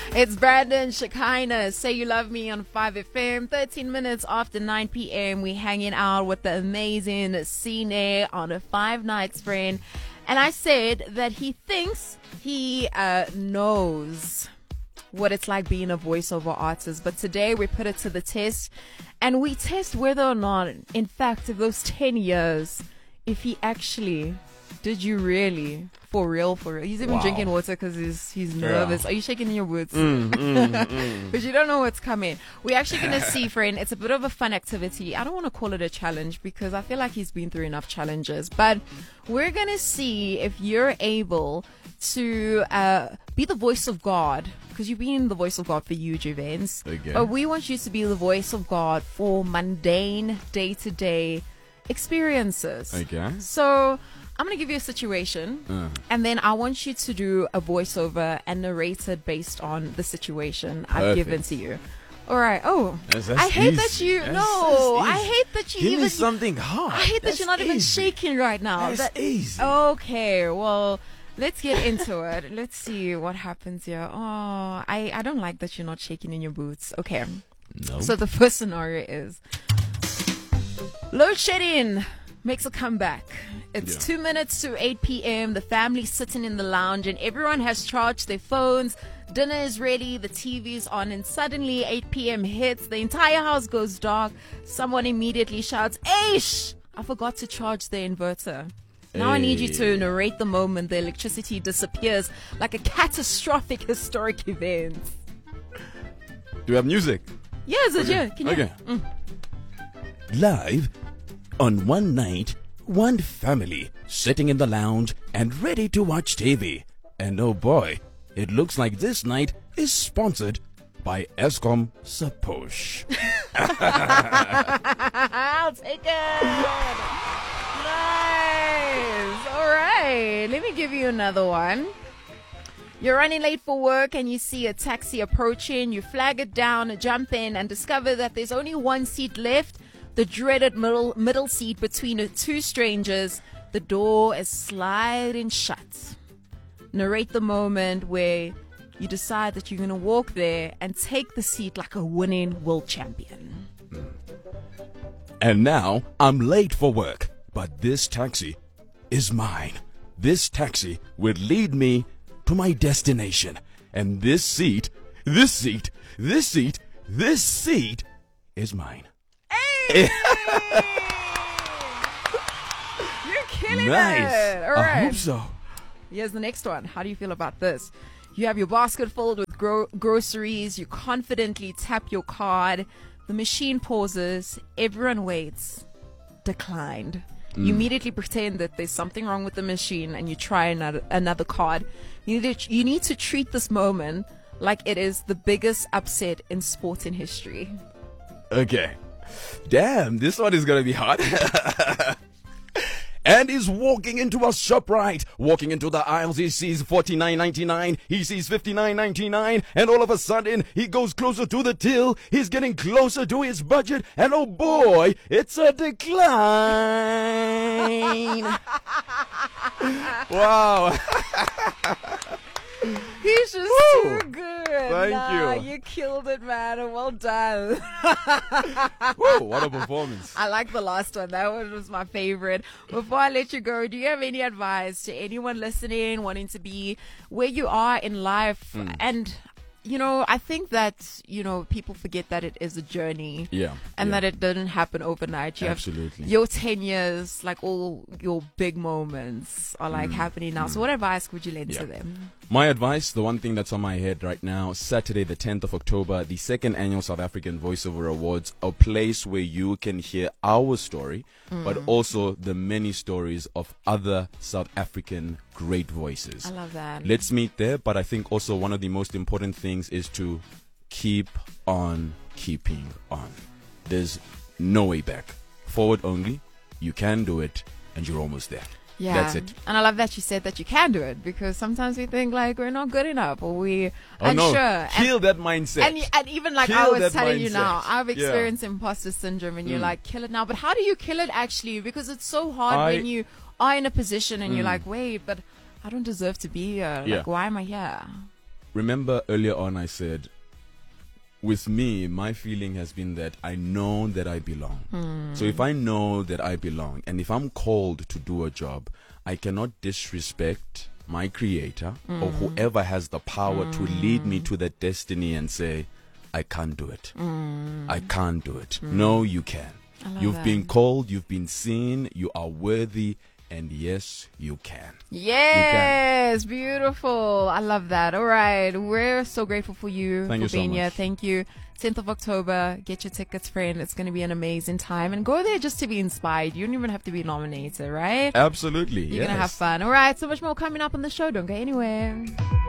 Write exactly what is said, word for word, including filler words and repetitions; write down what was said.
It's Brandon Shekinah. Say You Love Me on five F M. thirteen minutes after nine p.m. We're hanging out with the amazing Cine on a five nights friend. And I said that he thinks he uh, knows what it's like being a voiceover artist. But today we put it to the test. And we test whether or not, in fact, of those ten years, if he actually... Did you really? For real, for real. He's even Wow. drinking water because he's he's nervous. Yeah. Are you shaking in your boots? Mm, mm, mm. Because you don't know what's coming. We're actually going to see, friend. It's a bit of a fun activity. I don't want to call it a challenge because I feel like he's been through enough challenges. But we're going to see if you're able to uh, be the voice of God. Because you've been the voice of God for huge events. Okay. But we want you to be the voice of God for mundane, day-to-day experiences. Okay. So... I'm going to give you a situation, Uh. and then I want you to do a voiceover and narrate it based on the situation I've Perfect. given to you. All right. Oh, That's- that's I hate that easy. you. That's- no, that's I easy. hate that you Give even. me something hard. I hate that That's you're not even easy. shaking right now. That's That- easy. Okay. Well, let's get into it. Let's see what happens here. Oh, I I don't like that you're not shaking in your boots. Okay. No. So the first scenario is load shedding makes a comeback. It's Yeah. two minutes to eight p.m. The family's sitting in the lounge and everyone has charged their phones. Dinner is ready. The T V's on, and suddenly eight p.m. hits. The entire house goes dark. Someone immediately shouts, "Aish! I forgot to charge the inverter." Now I need you to Hey. narrate the moment the electricity disappears like a catastrophic historic event. Do we have music? Yes, it's you. Can you? Okay. Live on one night, one family sitting in the lounge and ready to watch T V. And oh boy, it looks like this night is sponsored by Eskom Saposh. I'll take it. Nice. All right. Let me give you another one. You're running late for work and you see a taxi approaching. You flag it down, jump in, and discover that there's only one seat left. The dreaded middle middle seat between the two strangers. The door is sliding shut. Narrate the moment where you decide that you're going to walk there and take the seat like a winning world champion. And now I'm late for work, but this taxi is mine. This taxi will lead me to my destination. And this seat, this seat, this seat, this seat is mine. You're killing Nice. it. All I right. hope so. Here's the next one. How do you feel about this? You have your basket filled with gro- groceries. You confidently tap your card. The machine pauses. Everyone waits. Declined. You immediately pretend that there's something wrong with the machine and you try another, another card. You need, to, you need to treat this moment like it is the biggest upset in sport in history. Okay. Damn, this one is gonna be hard. And he's walking into a ShopRite. Walking into the aisles, he sees forty-nine ninety-nine. He sees fifty-nine ninety-nine. And all of a sudden, he goes closer to the till. He's getting closer to his budget. And oh boy, it's a decline. Wow. He's just Woo! too good. Thank Nah, you. You killed it, man. Well done. Whoa, what a performance. I like the last one. That one was my favorite. Before I let you go, do you have any advice to anyone listening, wanting to be where you are in life? Hmm. And, you know, I think that, you know, people forget that it is a journey. Yeah. And yeah. that it didn't happen overnight. You Absolutely. have your ten years, like all your big moments are like happening now. So what advice would you lend to Hmm. Yeah. them? My advice, the one thing that's on my head right now, Saturday the tenth of October, the second annual South African Voiceover Awards, a place where you can hear our story, but also the many stories of other South African great voices. I love that. Let's meet there, but I think also one of the most important things is to keep on keeping on. There's no way back. Forward only. You can do it, and you're almost there. Yeah. That's it. And I love that you said that you can do it, because sometimes we think like we're not good enough or we Oh unsure. no! Kill and, that mindset. and, and even like I Kill was that telling you now, mindset. I've Yeah. experienced imposter syndrome, and you're Mm. like, kill it now. But how do you kill it actually? Because it's so hard I- when you are in a position and you're Mm. like, wait, but I don't deserve to be here. Yeah. Like, why am I here? remember earlier on I said, with me, my feeling has been that I know that I belong. Mm. So if I know that I belong, and if I'm called to do a job, I cannot disrespect my creator mm. or whoever has the power mm. to lead me to that destiny and say, I can't do it. Mm. I can't do it. Mm. No, you can. You've that. been called, you've been seen, you are worthy, and yes, you can. Yes, you can. Beautiful. I love that. All right. We're so grateful for you Thank for you so being much. here. Thank you. tenth of October. Get your tickets, friend. It's going to be an amazing time. And go there just to be inspired. You don't even have to be nominated, right? Absolutely. You're yes. going to have fun. All right. So much more coming up on the show. Don't go anywhere.